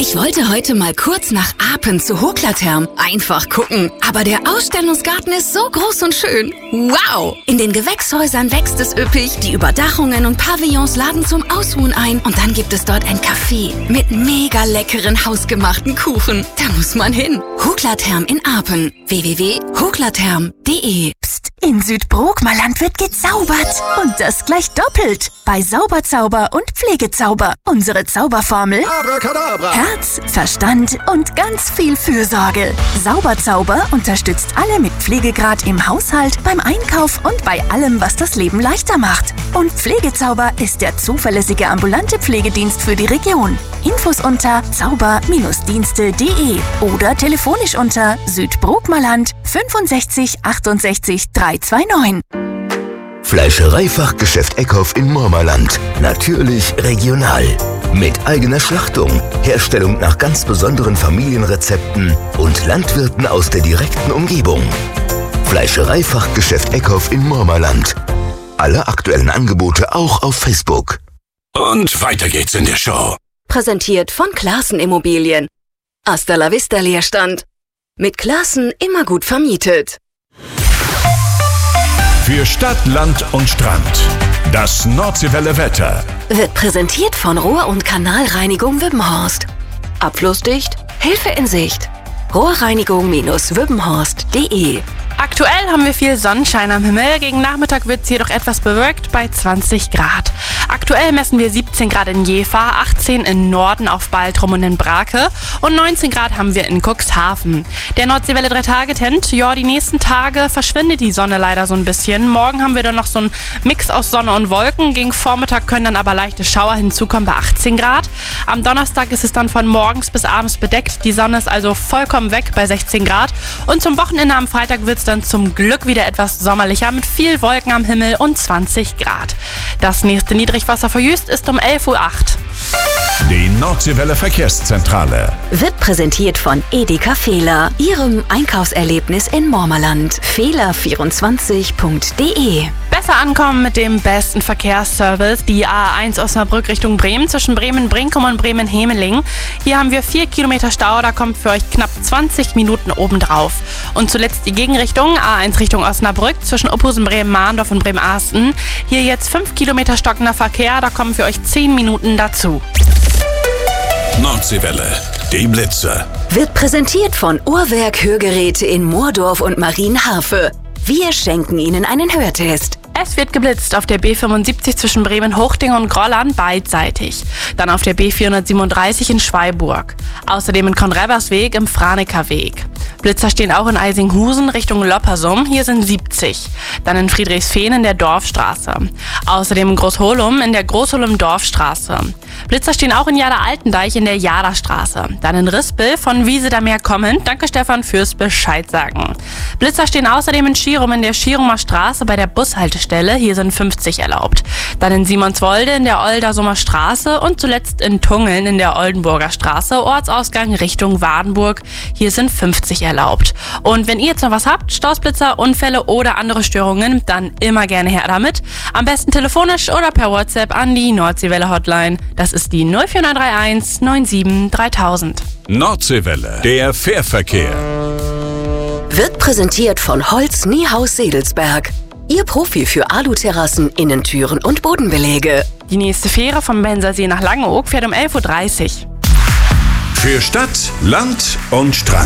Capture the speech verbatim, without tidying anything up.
Ich wollte heute mal kurz nach Apen zu Hoklatherm. Einfach gucken. Aber der Ausstellungsgarten ist so groß und schön. Wow! In den Gewächshäusern wächst es üppig. Die Überdachungen und Pavillons laden zum Ausruhen ein. Und dann gibt es dort ein Café mit mega leckeren hausgemachten Kuchen. Da muss man hin. Hoklatherm in Apen. w w w punkt hoklatherm punkt d e. Psst, in Südbrookmerland wird gezaubert. Und das gleich doppelt. Bei Sauberzauber und Pflegezauber. Unsere Zauberformel: Abracadabra. Herz, Verstand und ganz viel Fürsorge. Sauberzauber unterstützt alle mit Pflegegrad im Haushalt, beim Einkauf und bei allem, was das Leben leichter macht. Und Pflegezauber ist der zuverlässige ambulante Pflegedienst für die Region. Infos unter zauber Dienste punkt d e oder telefonisch unter Südbrookmerland fünfundsechzig achtundsechzig dreihundertneunundzwanzig. Fleischereifachgeschäft Eckhoff in Mormerland. Natürlich regional. Mit eigener Schlachtung, Herstellung nach ganz besonderen Familienrezepten und Landwirten aus der direkten Umgebung. Fleischereifachgeschäft Eckhoff in Mormerland. Alle aktuellen Angebote auch auf Facebook. Und weiter geht's in der Show. Präsentiert von Classen Immobilien. Hasta la vista Leerstand. Mit Classen immer gut vermietet. Für Stadt, Land und Strand. Das Nordseewelle Wetter. Wird präsentiert von Rohr- und Kanalreinigung Wippenhorst. Abflussdicht, Hilfe in Sicht. Rohrreinigung Wippenhorst punkt d e. Aktuell haben wir viel Sonnenschein am Himmel. Gegen Nachmittag wird es jedoch etwas bewölkt bei zwanzig Grad. Aktuell messen wir siebzehn Grad in Jever, achtzehn im Norden auf Baltrum und in Brake und neunzehn Grad haben wir in Cuxhaven. Der Nordseewelle drei Tage Tent. Ja, die nächsten Tage verschwindet die Sonne leider so ein bisschen. Morgen haben wir dann noch so einen Mix aus Sonne und Wolken. Gegen Vormittag können dann aber leichte Schauer hinzukommen bei achtzehn Grad. Am Donnerstag ist es dann von morgens bis abends bedeckt. Die Sonne ist also vollkommen weg bei sechzehn Grad. Und zum Wochenende am Freitag wird es dann zum Glück wieder etwas sommerlicher mit viel Wolken am Himmel und zwanzig Grad. Das nächste Niedrigwasser für Jüst ist um elf Uhr acht. Die Nordseewelle Verkehrszentrale. Wird präsentiert von Edeka Fehler, Ihrem Einkaufserlebnis in Mormerland. Fehler vierundzwanzig punkt d e. Besser ankommen mit dem besten Verkehrsservice. Die A eins Osnabrück Richtung Bremen zwischen Bremen-Brinkum und Bremen-Hemeling. Hier haben wir vier Kilometer Stau, da kommt für euch knapp zwanzig Minuten obendrauf. Und zuletzt die Gegenrichtung, A eins Richtung Osnabrück zwischen Ophusen, Bremen-Mahndorf und Bremen-Arsten. Hier jetzt fünf Kilometer stockender Verkehr, da kommen für euch zehn Minuten dazu. Nordseewelle, die Blitze. Wird präsentiert von Uhrwerk Hörgeräte in Moordorf und Marienhafe. Wir schenken Ihnen einen Hörtest. Es wird geblitzt auf der B fünfundsiebzig zwischen Bremen-Hochding und Grollern beidseitig. Dann auf der B vierhundertsiebenunddreißig in Schweiburg. Außerdem in Konreversweg im Franeker Weg. Blitzer stehen auch in Eisinghusen Richtung Loppersum. Hier sind siebzig. Dann in Friedrichsfehn in der Dorfstraße. Außerdem in Großholum in der Großholum-Dorfstraße. Blitzer stehen auch in Jada-Altendeich in der Jada-Straße. Dann in Rispel von Wiesedamer kommend. Danke Stefan fürs Bescheid sagen. Blitzer stehen außerdem in Schirum in der Schirumer Straße bei der Bushaltestelle. Hier sind fünfzig erlaubt. Dann in Simonswolde in der Oldersumer Straße und zuletzt in Tungeln in der Oldenburger Straße. Ortsausgang Richtung Wadenburg. Hier sind fünfzig erlaubt. Und wenn ihr jetzt noch was habt, Stoßblitzer, Unfälle oder andere Störungen, dann immer gerne her damit. Am besten telefonisch oder per WhatsApp an die Nordseewelle Hotline. Das ist die null vier neun drei eins neun sieben dreitausend. Nordseewelle, der Fährverkehr. Wird präsentiert von Holz Niehaus Sedelsberg. Ihr Profi für Aluterrassen, Innentüren und Bodenbeläge. Die nächste Fähre vom Bensersee nach Langeoog fährt um elf Uhr dreißig. Für Stadt, Land und Strand.